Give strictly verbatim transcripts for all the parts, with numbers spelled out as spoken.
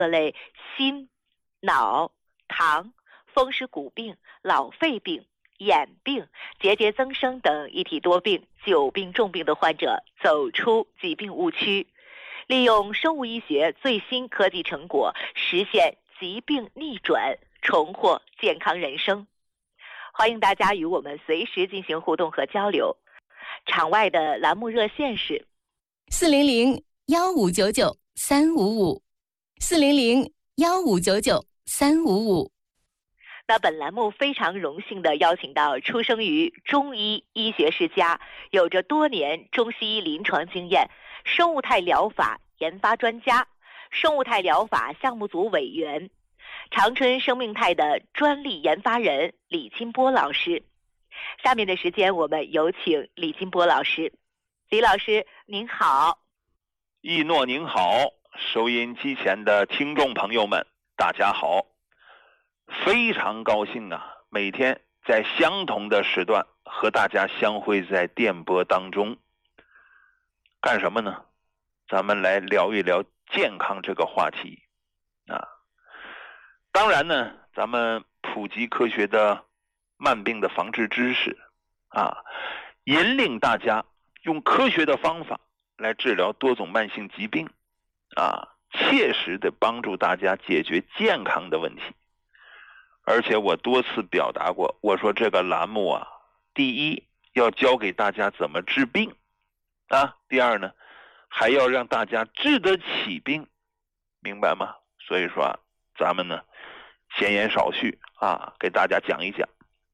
各类心、脑、糖、风湿骨病、老肺病、眼病、结节增生等一体多病、久病重病的患者走出疾病误区，利用生物医学最新科技成果，实现疾病逆转，重获健康人生。欢迎大家与我们随时进行互动和交流。场外的栏目热线是四零零幺五九九三五五，四零零幺五九九三五五。 那本栏目非常荣幸地邀请到出生于中医医学世家，有着多年中西医临床经验，生物态疗法研发专家，生物态疗法项目组委员，长春生命态的专利研发人李金波老师。下面的时间我们有请李金波老师。李老师您好。 一诺您好，收音机前的听众朋友们大家好，非常高兴啊，每天在相同的时段和大家相会在电波当中。干什么呢？咱们来聊一聊健康这个话题啊。当然呢，咱们普及科学的慢病的防治知识啊，引领大家用科学的方法来治疗多种慢性疾病啊，切实的帮助大家解决健康的问题。而且我多次表达过，我说这个栏目啊，第一要教给大家怎么治病啊，第二呢还要让大家治得起病，明白吗？所以说啊，咱们呢闲言少叙啊，给大家讲一讲。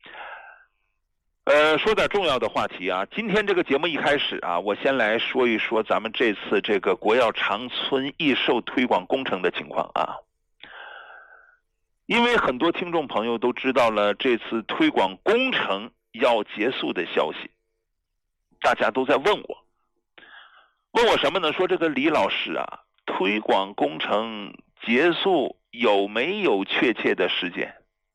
呃，说点重要的话题啊。今天这个节目一开始啊，我先来说一说咱们这次这个国药长春益寿推广工程的情况啊。因为很多听众朋友都知道了这次推广工程要结束的消息，大家都在问我，问我什么呢？说这个李老师啊，推广工程结束有没有确切的时间？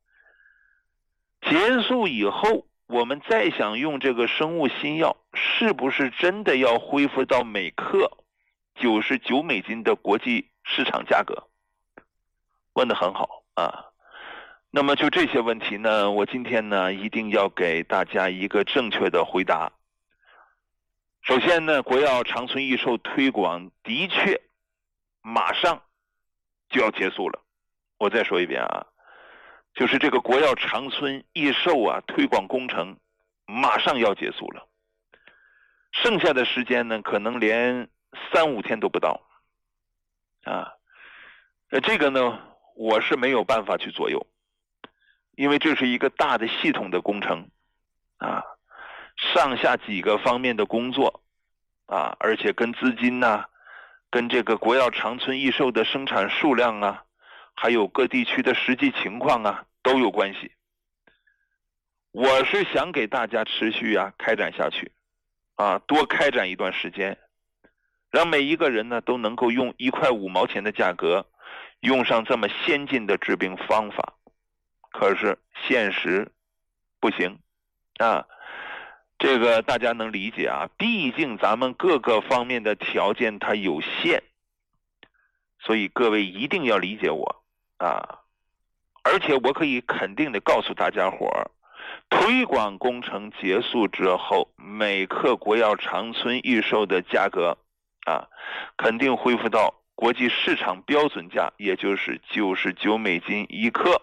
结束以后，我们再想用这个生物新药，是不是真的要恢复到每克九十九美金的国际市场价格？问得很好啊。那么就这些问题呢，我今天呢一定要给大家一个正确的回答。首先呢，国药长春益寿推广的确马上就要结束了。我再说一遍啊，就是这个国药长春益寿啊推广工程马上要结束了，剩下的时间呢可能连三五天都不到啊。呃，这个呢我是没有办法去左右，因为这是一个大的系统的工程啊，上下几个方面的工作啊，而且跟资金呐、啊，跟这个国药长春益寿的生产数量啊，还有各地区的实际情况啊都有关系。我是想给大家持续啊开展下去啊，多开展一段时间，让每一个人呢都能够用一块五毛钱的价格用上这么先进的治病方法。可是现实不行啊，这个大家能理解啊，毕竟咱们各个方面的条件它有限，所以各位一定要理解我啊。而且我可以肯定的告诉大家伙儿，推广工程结束之后，每克国药长春益寿的价格啊，肯定恢复到国际市场标准价，也就是九十九美金一克。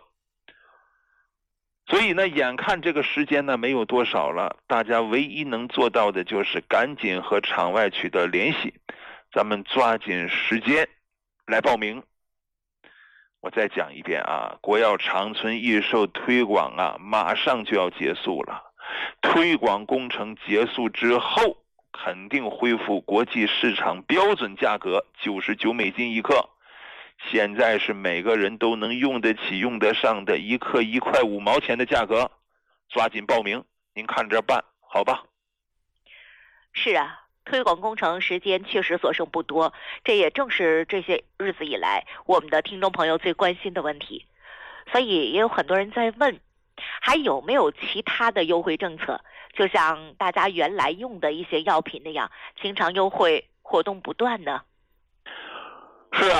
所以呢，眼看这个时间呢没有多少了，大家唯一能做到的就是赶紧和场外取得联系，咱们抓紧时间来报名。我再讲一遍啊，国药长春益寿推广啊，马上就要结束了。推广工程结束之后，肯定恢复国际市场标准价格九十九美金一克。现在是每个人都能用得起用得上的一克一块五毛钱的价格，抓紧报名，您看着办好吧？ 是啊，推广工程时间确实所剩不多，这也正是这些日子以来我们的听众朋友最关心的问题。所以也有很多人在问，还有没有其他的优惠政策，就像大家原来用的一些药品那样，经常优惠活动不断呢？ 是啊，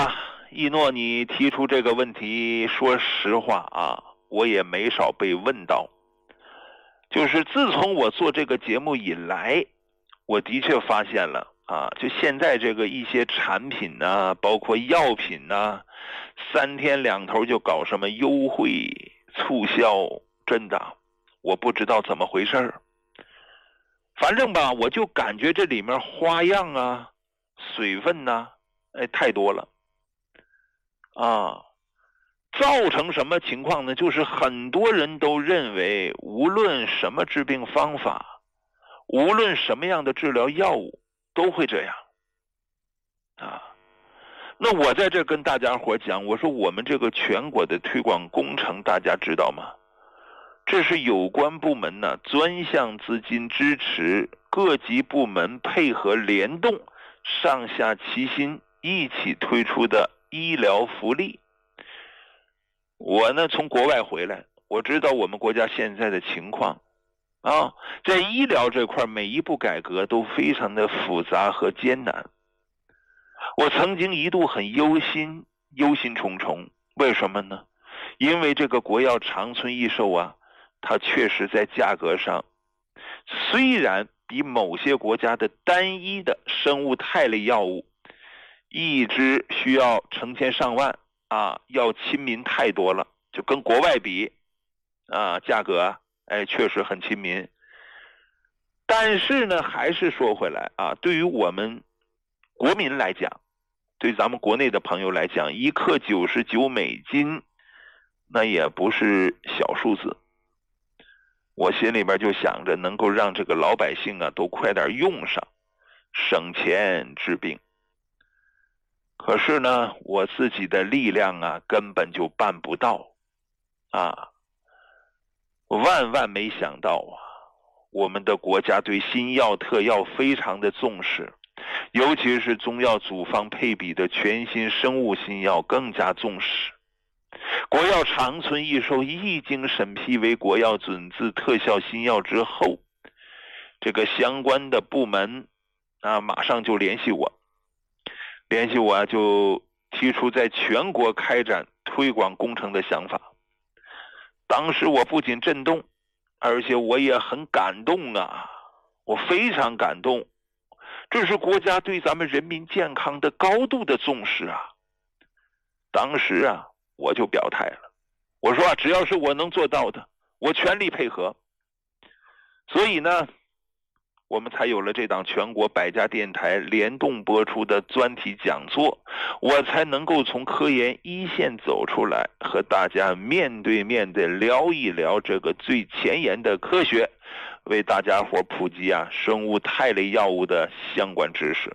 一诺，你提出这个问题，说实话啊，我也没少被问到。就是自从我做这个节目以来，我的确发现了啊，就现在这个一些产品呢、啊，包括药品呢、啊，三天两头就搞什么优惠促销，真的，我不知道怎么回事。反正吧，我就感觉这里面花样啊、水分呐、啊，哎，太多了啊。造成什么情况呢？就是很多人都认为，无论什么治病方法，无论什么样的治疗药物，都会这样啊。那我在这跟大家伙讲，我说我们这个全国的推广工程，大家知道吗？这是有关部门呢专项资金支持，各级部门配合联动，上下齐心一起推出的医疗福利。我呢从国外回来，我知道我们国家现在的情况啊，在医疗这块每一步改革都非常的复杂和艰难。我曾经一度很忧心，忧心忡忡。为什么呢？因为这个国药长春益寿啊，它确实在价格上，虽然比某些国家的单一的生物肽类药物一支需要成千上万啊，要亲民太多了，就跟国外比啊，价格啊，哎，确实很亲民。但是呢，还是说回来啊，对于我们国民来讲，对咱们国内的朋友来讲，一克九十九美金，那也不是小数字。我心里边就想着，能够让这个老百姓啊都快点用上，省钱治病。可是呢，我自己的力量啊，根本就办不到啊！万万没想到啊，我们的国家对新药特药非常的重视，尤其是中药组方配比的全新生物新药更加重视。国药长春益寿一经审批为国药准字特效新药之后，这个相关的部门啊，马上就联系我。联系我就提出在全国开展推广工程的想法。当时我不仅震动，而且我也很感动啊，我非常感动。这是国家对咱们人民健康的高度的重视啊。当时啊，我就表态了，我说啊，只要是我能做到的，我全力配合。所以呢，我们才有了这档全国百家电台联动播出的专题讲座，我才能够从科研一线走出来，和大家面对面的聊一聊这个最前沿的科学，为大家伙普及啊生物肽类药物的相关知识。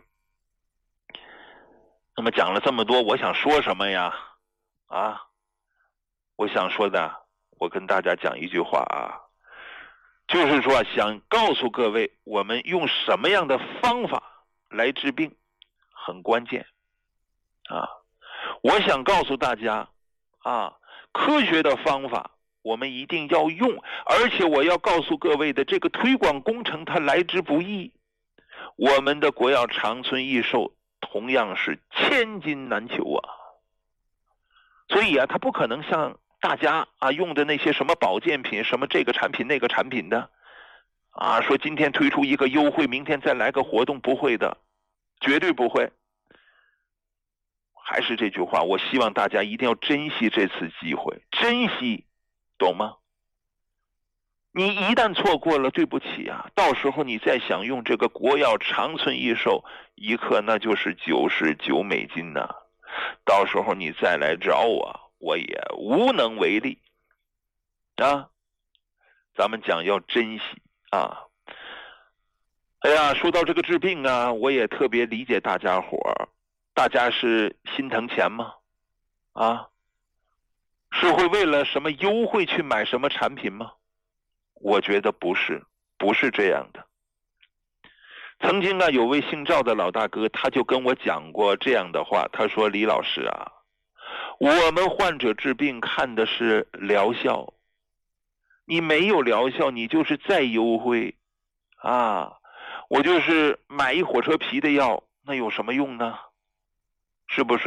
那么讲了这么多，我想说什么呀？啊，我想说的，我跟大家讲一句话啊。就是说，想告诉各位，我们用什么样的方法来治病很关键啊！我想告诉大家啊，科学的方法我们一定要用，而且我要告诉各位的，这个推广工程它来之不易。我们的国药长春益寿同样是千金难求啊，所以啊，它不可能像大家啊用的那些什么保健品，什么这个产品那个产品的啊，说今天推出一个优惠，明天再来个活动，不会的，绝对不会。还是这句话，我希望大家一定要珍惜这次机会，珍惜，懂吗？你一旦错过了，对不起啊，到时候你再想用这个国药长春益寿，一克那就是九十九美金呐、啊，到时候你再来找我，我也无能为力啊！咱们讲要珍惜啊！哎呀，说到这个治病啊，我也特别理解大家伙儿，大家是心疼钱吗？啊，是会为了什么优惠去买什么产品吗？我觉得不是，不是这样的。曾经啊，有位姓赵的老大哥，他就跟我讲过这样的话，他说：“李老师啊，我们患者治病看的是疗效，你没有疗效，你就是再优惠啊，我就是买一火车皮的药，那有什么用呢？是不是？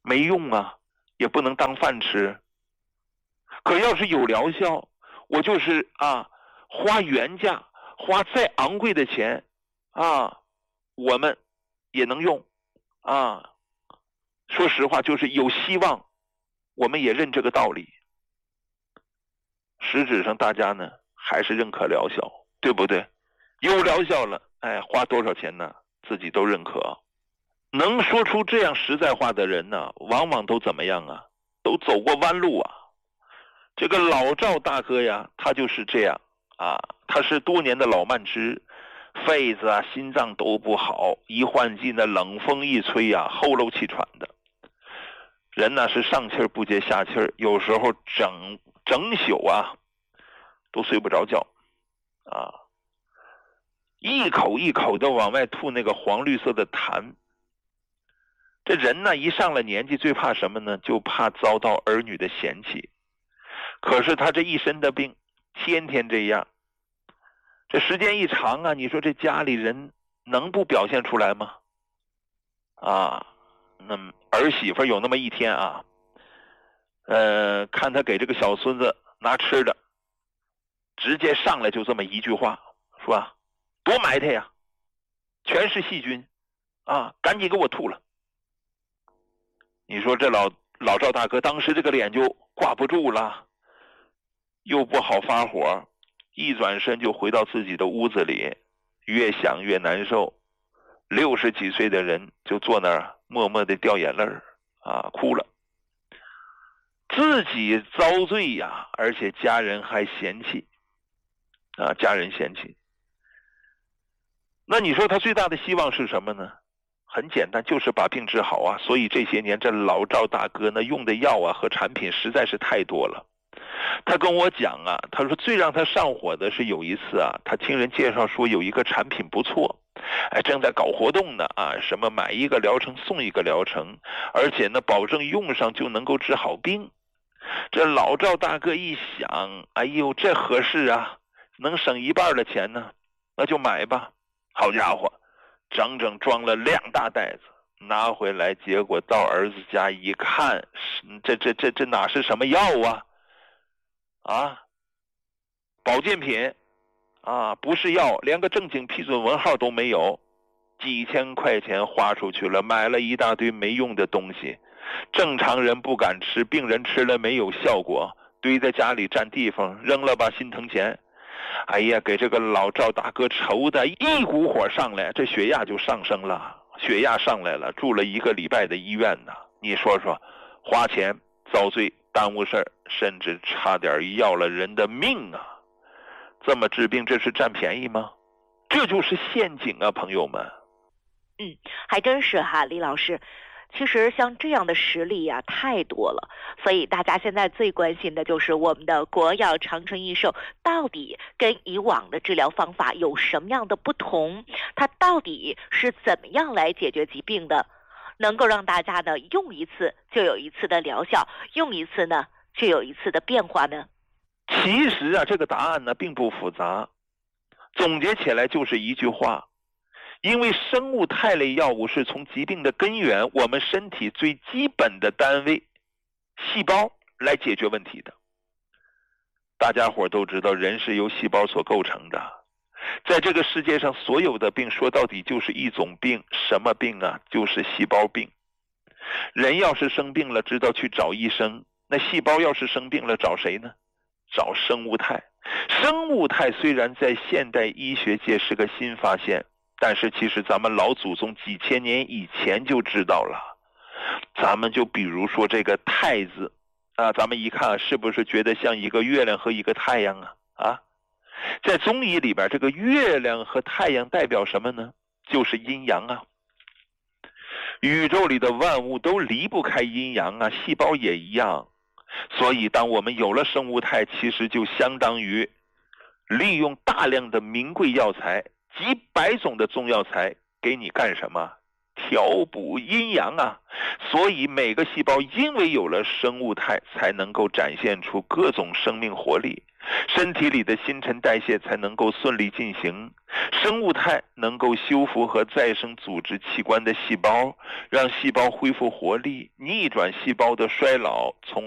没用啊，也不能当饭吃。可要是有疗效，我就是啊，花原价，花再昂贵的钱啊，我们也能用啊。说实话，就是有希望，我们也认这个道理。实质上大家呢还是认可疗效，对不对？有疗效了，哎，花多少钱呢自己都认可。能说出这样实在话的人呢，往往都怎么样啊？都走过弯路啊。这个老赵大哥呀，他就是这样啊，他是多年的老慢支，肺子啊心脏都不好，一换季呢冷风一吹啊，后漏气喘的人呢是上气儿不接下气儿，有时候整整宿啊都睡不着觉啊，一口一口的往外吐那个黄绿色的痰。这人呢一上了年纪，最怕什么呢？就怕遭到儿女的嫌弃。可是他这一身的病，天天这样，这时间一长啊，你说这家里人能不表现出来吗？啊，那儿媳妇有那么一天啊，呃，看他给这个小孙子拿吃的，直接上来就这么一句话，说啊，多埋汰呀，全是细菌啊，赶紧给我吐了。你说这老老赵大哥当时这个脸就挂不住了，又不好发火，一转身就回到自己的屋子里，越想越难受。六十几岁的人就坐那儿默默的掉眼泪啊，哭了。自己遭罪呀，而且家人还嫌弃啊，家人嫌弃。那你说他最大的希望是什么呢？很简单，就是把病治好啊。所以这些年这老赵大哥呢用的药啊和产品实在是太多了。他跟我讲啊，他说最让他上火的是有一次啊，他听人介绍说有一个产品不错，哎，正在搞活动呢啊，什么买一个疗程送一个疗程，而且呢保证用上就能够治好病。这老赵大哥一想，哎呦，这合适啊，能省一半的钱呢，那就买吧。好家伙，整整装了两大袋子，拿回来，结果到儿子家一看，这这这这哪是什么药啊？啊，保健品啊，不是药，连个正经批准文号都没有，几千块钱花出去了，买了一大堆没用的东西，正常人不敢吃，病人吃了没有效果，堆在家里占地方，扔了吧心疼钱。哎呀，给这个老赵大哥愁的一股火上来，这血压就上升了，血压上来了，住了一个礼拜的医院呢。你说说，花钱遭罪，耽误事儿，甚至差点要了人的命啊！这么治病，这是占便宜吗？这就是陷阱啊，朋友们。 嗯，还真是哈，李老师。其实像这样的实例呀、啊、太多了，所以大家现在最关心的就是我们的国药长春益寿到底跟以往的治疗方法有什么样的不同，它到底是怎么样来解决疾病的，能够让大家呢用一次就有一次的疗效，用一次呢就有一次的变化呢？ 其实啊，这个答案呢并不复杂，总结起来就是一句话，因为生物肽类药物是从疾病的根源，我们身体最基本的单位细胞来解决问题的。大家伙都知道，人是由细胞所构成的，在这个世界上所有的病说到底就是一种病，什么病啊？就是细胞病。人要是生病了知道去找医生，那细胞要是生病了找谁呢？找生物肽。生物肽虽然在现代医学界是个新发现，但是其实咱们老祖宗几千年以前就知道了。咱们就比如说这个太字啊，咱们一看是不是觉得像一个月亮和一个太阳啊？啊，在中医里边，这个月亮和太阳代表什么呢？就是阴阳啊。宇宙里的万物都离不开阴阳啊，细胞也一样。所以当我们有了生物肽，其实就相当于利用大量的名贵药材，几百种的中药材给你干什么？调补阴阳啊。所以每个细胞因为有了生物肽，才能够展现出各种生命活力。 身体里的新陈代谢才能够顺利进行，生物肽能够修复和再生组织器官的细胞，让细胞恢复活力，逆转细胞的衰老，从